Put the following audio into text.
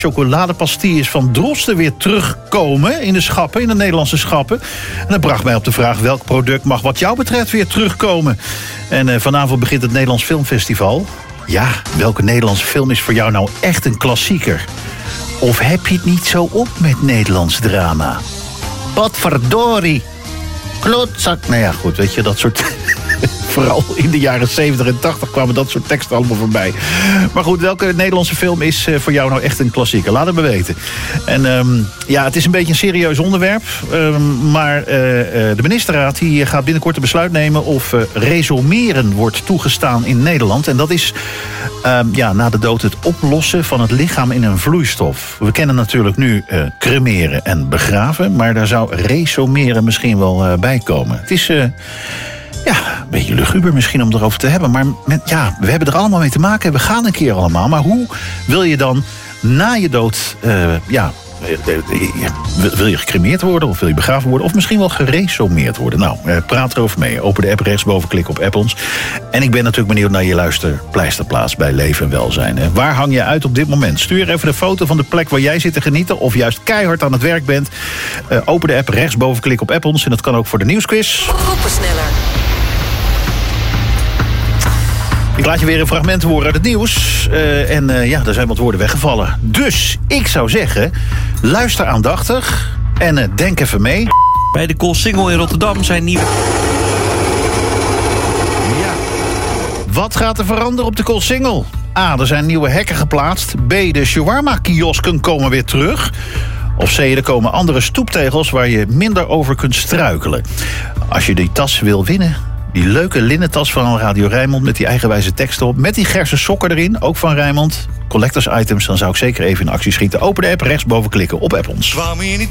chocoladepastilles van Drosten weer terugkomen in de schappen, in de Nederlandse schappen. En dat bracht mij op de vraag: welk product mag wat jou betreft weer terugkomen? En vanavond begint het Nederlands Filmfestival. Ja, welke Nederlandse film is voor jou nou echt een klassieker? Of heb je het niet zo op met Nederlands drama? Potverdorie. Klootzak. Nou ja, goed, weet je, dat soort... Vooral in de jaren 70 en 80 kwamen dat soort teksten allemaal voorbij. Maar goed, welke Nederlandse film is voor jou nou echt een klassieker? Laat het me weten. En ja, het is een beetje een serieus onderwerp. Maar de ministerraad die gaat binnenkort een besluit nemen of resomeren wordt toegestaan in Nederland. En dat is na de dood het oplossen van het lichaam in een vloeistof. We kennen natuurlijk nu cremeren en begraven. Maar daar zou resomeren misschien wel bij komen. Het is... Ja, een beetje luguber misschien om erover te hebben. Maar we hebben er allemaal mee te maken. We gaan een keer allemaal. Maar hoe wil je dan na je dood... wil je gecremeerd worden of wil je begraven worden... of misschien wel geresomeerd worden? Nou, praat erover mee. Open de app rechtsboven, klik op App ons. En ik ben natuurlijk benieuwd naar je luisterpleisterplaats bij Leven en Welzijn. Hè. Waar hang je uit op dit moment? Stuur even een foto van de plek waar jij zit te genieten... of juist keihard aan het werk bent. Open de app rechtsboven, klik op App ons. En dat kan ook voor de nieuwsquiz. Groepensneller. Ik laat je weer een fragment horen uit het nieuws. Er zijn wat woorden weggevallen. Dus ik zou zeggen, luister aandachtig en denk even mee. Bij de Coolsingel in Rotterdam zijn nieuwe... Ja. Wat gaat er veranderen op de Coolsingel? A, er zijn nieuwe hekken geplaatst. B, de shawarma-kiosken komen weer terug. Of C, er komen andere stoeptegels waar je minder over kunt struikelen. Als je die tas wil winnen... Die leuke linnen tas van Radio Rijnmond met die eigenwijze tekst erop. Met die gerse sokken erin, ook van Rijnmond. Collectors items, dan zou ik zeker even in actie schieten. Open de app, rechtsboven klikken op App ons.